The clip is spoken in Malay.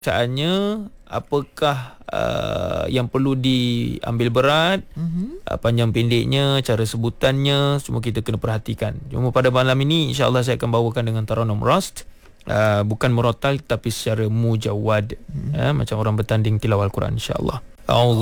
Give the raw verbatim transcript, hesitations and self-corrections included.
Saatnya apakah uh, yang perlu diambil berat, mm-hmm. uh, panjang pendeknya, cara sebutannya, semua kita kena perhatikan. Cuma pada malam ini insya-Allah saya akan bawakan dengan Taranum Rast, uh, bukan murattal tapi secara mujawwad, mm-hmm. uh, macam orang bertanding tilawah Al-Quran insya-Allah.